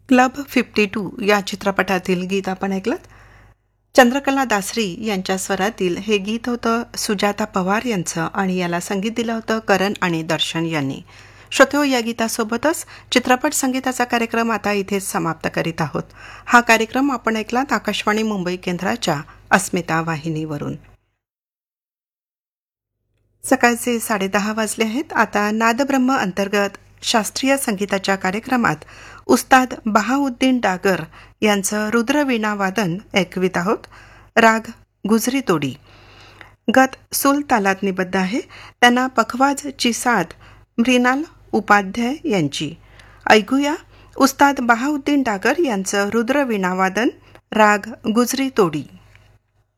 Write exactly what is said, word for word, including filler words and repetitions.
Club fifty to या चित्रपटातील गीत आपण ऐकलं. चंद्रकला दासरी यांच्या स्वरातील हे गीत होतं सुजाता पवार यांचं आणि याला संगीत दिलं होतं करण आणि दर्शन यांनी. श्रोतो, या गीतासोबतच चित्रपट संगीताचा कार्यक्रम आता इथेच समाप्त करीत आहोत. हा कार्यक्रम आपण ऐकलात आकाशवाणी मुंबई केंद्राच्या अस्मिता वाहिनीवरून. सकाळचे साडेदहा वाजले आहेत. आता नादब्रह्म अंतर्गत शास्त्रीय संगीताच्या कार्यक्रमात उस्ताद बहाउद्दीन डागर यांचं रुद्रवीणा वादन ऐकवित आहोत. राग गुजरी तोडी गत सुल तालात निबद्ध आहे. त्यांना पखवाजची साथ मृणाल उपाध्याय यांची. ऐकूया उस्ताद बहाउद्दीन डागर यांचं रुद्रवीणा वादन राग गुजरी तोडी.